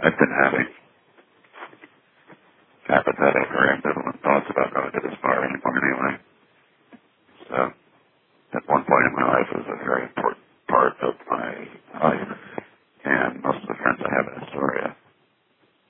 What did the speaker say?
I've been having apathetic or ambivalent thoughts about going to this bar anymore anyway. So, at one point in my life, it was a very important part of my life.